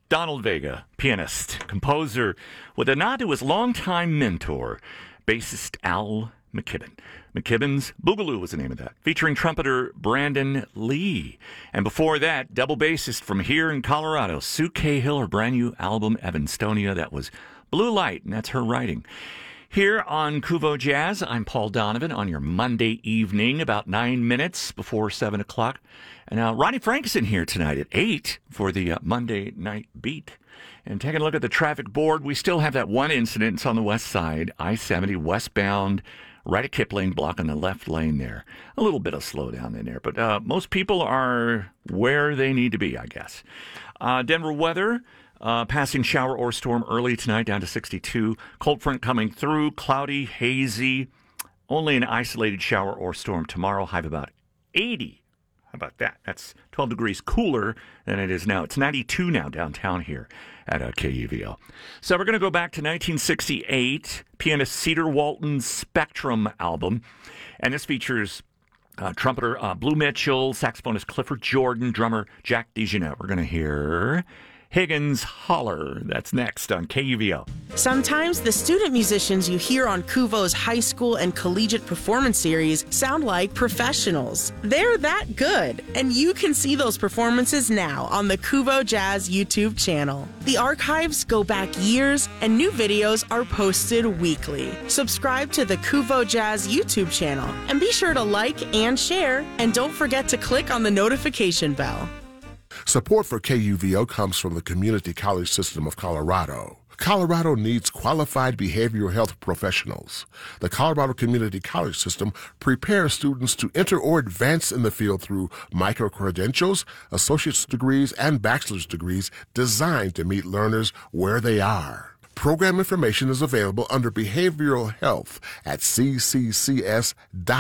Donald Vega, pianist, composer, with a nod to his longtime mentor, bassist Al McKibben. McKibben's Boogaloo was the name of that, featuring trumpeter Brandon Lee. And before that, double bassist from here in Colorado, Sue Cahill, her brand new album, Evanstonia. That was Blue Light, and that's her writing. Here on Kuvo Jazz, I'm Paul Donovan on your Monday evening, about 9 minutes before 7 o'clock. And now Ronnie Frankson here tonight at 8 for the Monday Night Beat. And taking a look at the traffic board, we still have that one incident. It's on the west side, I-70 westbound, right at Kipling, blocking the left lane there. A little bit of slowdown in there, but most people are where they need to be, I guess. Denver weather. Passing shower or storm early tonight down to 62. Cold front coming through, cloudy, hazy. Only an isolated shower or storm tomorrow, high of about 80. How about that? That's 12 degrees cooler than it is now. It's 92 now downtown here at KUVO. So we're going to go back to 1968, pianist Cedar Walton's Spectrum album. And this features trumpeter Blue Mitchell, saxophonist Clifford Jordan, drummer Jack DeJohnette. We're going to hear Higgins Holler. That's next on KUVO. Sometimes the student musicians you hear on Kuvo's high school and collegiate performance series sound like professionals. They're that good, and you can see those performances now on the Kuvo Jazz YouTube channel. The archives go back years, and new videos are posted weekly. Subscribe to the Kuvo Jazz YouTube channel, and be sure to like and share, and don't forget to click on the notification bell. Support for KUVO comes from the Community College System of Colorado. Colorado needs qualified behavioral health professionals. The Colorado Community College System prepares students to enter or advance in the field through micro-credentials, associate's degrees, and bachelor's degrees designed to meet learners where they are. Program information is available under Behavioral Health at cccs.edu.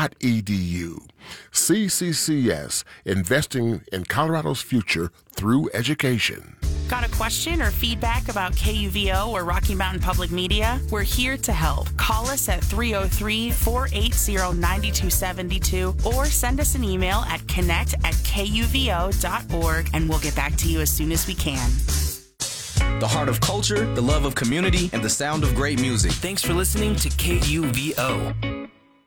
CCCS, investing in Colorado's future through education. Got a question or feedback about KUVO or Rocky Mountain Public Media? We're here to help. Call us at 303-480-9272 or send us an email at connect@kuvo.org and we'll get back to you as soon as we can. The heart of culture, the love of community, and the sound of great music. Thanks for listening to KUVO.